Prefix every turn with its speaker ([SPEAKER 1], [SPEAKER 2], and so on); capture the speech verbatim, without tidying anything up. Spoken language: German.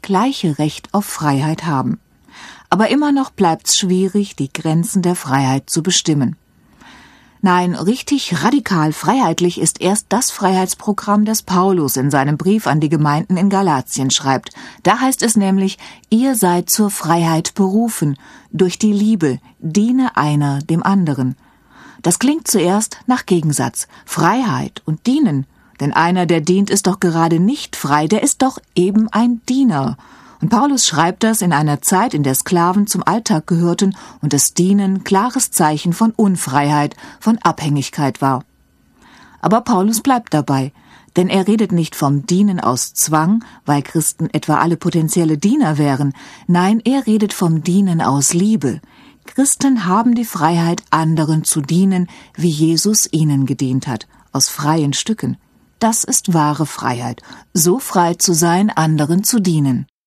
[SPEAKER 1] gleiche Recht auf Freiheit haben. Aber immer noch bleibt's schwierig, die Grenzen der Freiheit zu bestimmen. Nein, richtig radikal freiheitlich ist erst das Freiheitsprogramm, das Paulus in seinem Brief an die Gemeinden in Galatien schreibt. Da heißt es nämlich, ihr seid zur Freiheit berufen, durch die Liebe, diene einer dem anderen. Das klingt zuerst nach Gegensatz, Freiheit und Dienen. Denn einer, der dient, ist doch gerade nicht frei, der ist doch eben ein Diener. Und Paulus schreibt das in einer Zeit, in der Sklaven zum Alltag gehörten und das Dienen klares Zeichen von Unfreiheit, von Abhängigkeit war. Aber Paulus bleibt dabei, denn er redet nicht vom Dienen aus Zwang, weil Christen etwa alle potenzielle Diener wären. Nein, er redet vom Dienen aus Liebe. Christen haben die Freiheit, anderen zu dienen, wie Jesus ihnen gedient hat, aus freien Stücken. Das ist wahre Freiheit, so frei zu sein, anderen zu dienen.